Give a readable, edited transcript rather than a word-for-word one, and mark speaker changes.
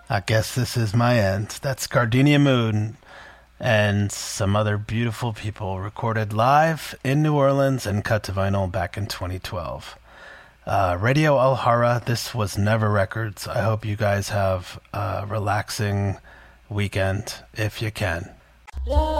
Speaker 1: I guess this is my end. That's Gardenia Moon and some other beautiful people recorded live in New Orleans and cut to vinyl back in 2012. Radio Alhara, this was Never Records. I hope you guys have a relaxing weekend if you can.